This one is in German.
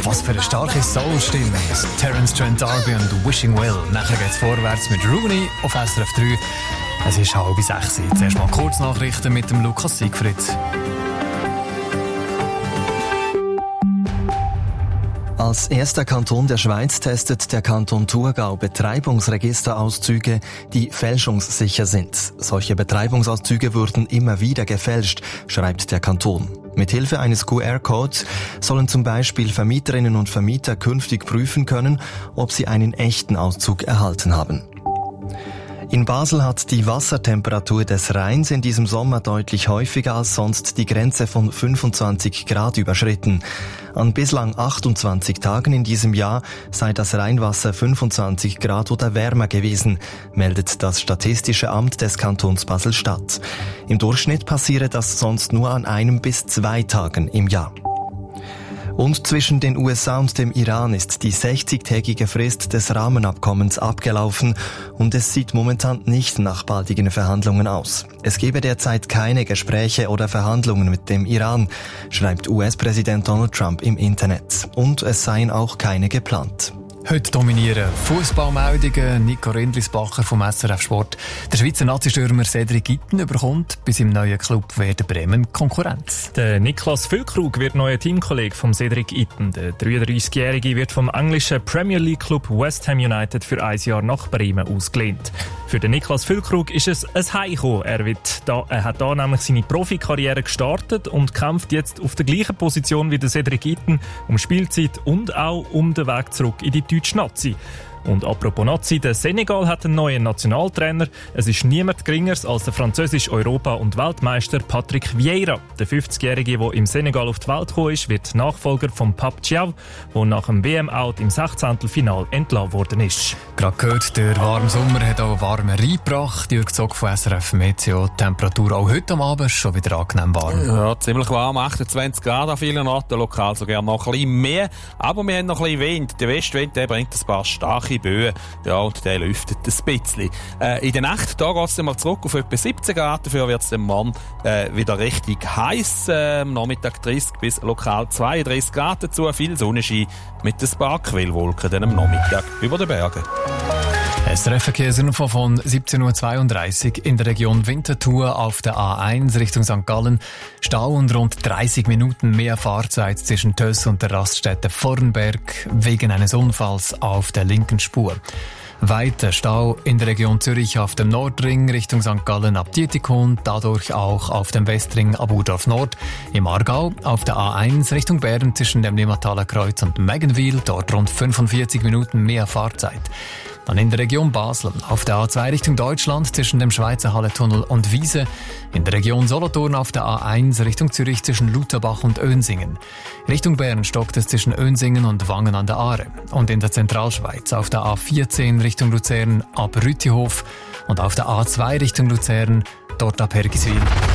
Was für eine starke Soul-Stimme. Terence Trent D'Arby und Wishing Well. Nachher geht's vorwärts mit Rooney auf SRF 3. Es ist 5:30. Zuerst mal Kurznachrichten mit dem Lukas Siegfried. Als erster Kanton der Schweiz testet der Kanton Thurgau Betreibungsregisterauszüge, die fälschungssicher sind. Solche Betreibungsauszüge wurden immer wieder gefälscht, schreibt der Kanton. Mithilfe eines QR-Codes sollen zum Beispiel Vermieterinnen und Vermieter künftig prüfen können, ob sie einen echten Auszug erhalten haben. In Basel hat die Wassertemperatur des Rheins in diesem Sommer deutlich häufiger als sonst die Grenze von 25 Grad überschritten. An bislang 28 Tagen in diesem Jahr sei das Rheinwasser 25 Grad oder wärmer gewesen, meldet das Statistische Amt des Kantons Basel-Stadt. Im Durchschnitt passiere das sonst nur an 1 bis 2 Tagen im Jahr. Und zwischen den USA und dem Iran ist die 60-tägige Frist des Rahmenabkommens abgelaufen und es sieht momentan nicht nach baldigen Verhandlungen aus. Es gebe derzeit keine Gespräche oder Verhandlungen mit dem Iran, schreibt US-Präsident Donald Trump im Internet. Und es seien auch keine geplant. Heute dominieren Fußballmeldungen. Nico Rindlisbacher vom SRF Sport. Der Schweizer Nazi-Stürmer Cedric Itten bekommt bei seinem neuen Club Werder Bremen Konkurrenz. Der Niklas Füllkrug wird neuer Teamkollege von Cedric Itten. Der 33-Jährige wird vom englischen Premier League Club West Ham United für 1 Jahr nach Bremen ausgelehnt. Für den Niklas Füllkrug ist es ein Heimkommen. Er hat da nämlich seine Profikarriere gestartet und kämpft jetzt auf der gleichen Position wie der Cedric Itten um Spielzeit und auch um den Weg zurück in die deutsche Nazi. Und apropos Nazi, der Senegal hat einen neuen Nationaltrainer. Es ist niemand geringeres als der französische Europa- und Weltmeister Patrick Vieira. Der 50-Jährige, der im Senegal auf die Welt gekommen ist, wird Nachfolger von Pape Thiaw, der nach dem WM-Out im 16. entlassen worden ist. Gerade gehört, der warme Sommer hat auch warme reingebracht. Jürg Zog von SRF Meteo. Die Temperatur auch heute am Abend schon wieder angenehm warm. Ja, ziemlich warm, 28 Grad an vielen Orten, lokal sogar noch ein bisschen mehr. Aber wir haben noch ein bisschen Wind. Der Westwind, der bringt ein paar starke Böen. Ja, und der lüftet ein bisschen. In der Nacht, da geht es mal zurück auf etwa 17 Grad. Dafür wird es am Morgen wieder richtig heiß. Am Nachmittag 30 bis lokal 32 Grad dazu. Viel Sonnenschein mit ein paar Quellwolken dann am Nachmittag über den Bergen. SRF-Verkehrsinfo von 17.32 Uhr in der Region Winterthur auf der A1 Richtung St. Gallen. Stau und rund 30 Minuten mehr Fahrzeit zwischen Töss und der Raststätte Vornberg wegen eines Unfalls auf der linken Spur. Weiter Stau in der Region Zürich auf dem Nordring Richtung St. Gallen ab Dietikon, dadurch auch auf dem Westring ab Urdorf Nord. Im Aargau auf der A1 Richtung Bern zwischen dem Limmataler Kreuz und Meggenwil, dort rund 45 Minuten mehr Fahrzeit. Dann in der Region Basel auf der A2 Richtung Deutschland zwischen dem Schweizer Halletunnel und Wiese. In der Region Solothurn auf der A1 Richtung Zürich zwischen Lutherbach und Önsingen. Richtung Bern stockt es zwischen Önsingen und Wangen an der Aare. Und in der Zentralschweiz auf der A14 Richtung Luzern ab Rütihof und auf der A2 Richtung Luzern dort ab Hergiswil.